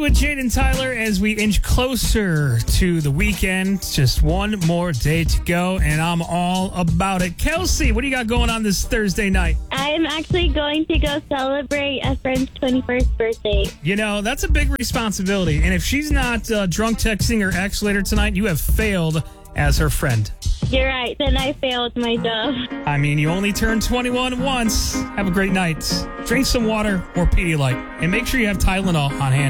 With Jade and Tyler as we inch closer to the weekend. Just one more day to go, and I'm all about it. Kelsey, what do you got going on this Thursday night? I'm actually going to go celebrate a friend's 21st birthday. You know, that's a big responsibility, and if she's not drunk texting her ex later tonight, you have failed as her friend. You're right, then I failed my job. I mean, you only turned 21 once. Have a great night. Drink some water or Pedialyte, and make sure you have Tylenol on hand.